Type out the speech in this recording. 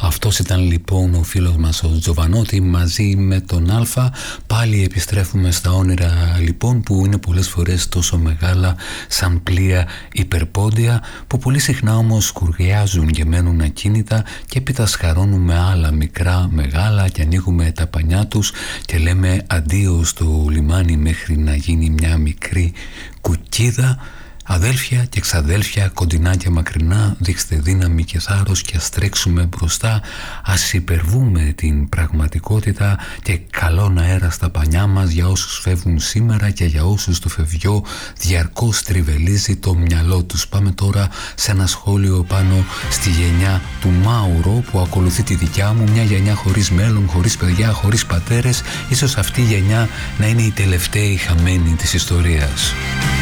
Αυτός ήταν λοιπόν ο φίλος μας ο Τζοβανότη μαζί με τον Αλφα. Πάλι επιστρέφουμε στα όνειρα λοιπόν, που είναι πολλές φορές τόσο μεγάλα σαν πλοία υπερπόντια, που πολύ συχνά όμως σκουριάζουν και μένουν ακίνητα, και έπειτα σχαρώνουμε άλλα μικρά μεγάλα και ανοίγουμε τα πανιά τους και λέμε αντίο στο λιμάνι μέχρι να γίνει μια μικρή κουκκίδα. Αδέλφια και ξαδέλφια, κοντινά και μακρινά, δείξτε δύναμη και θάρρος και ας τρέξουμε μπροστά, ας υπερβούμε την πραγματικότητα και καλόν αέρα στα πανιά μας για όσους φεύγουν σήμερα και για όσους το φευγιό διαρκώς τριβελίζει το μυαλό τους. Πάμε τώρα σε ένα σχόλιο πάνω στη γενιά του Μάουρο που ακολουθεί τη δικιά μου, μια γενιά χωρίς μέλλον, χωρίς παιδιά, χωρίς πατέρες. Ίσως αυτή η γενιά να είναι η τελευταία χαμένη της ιστορίας.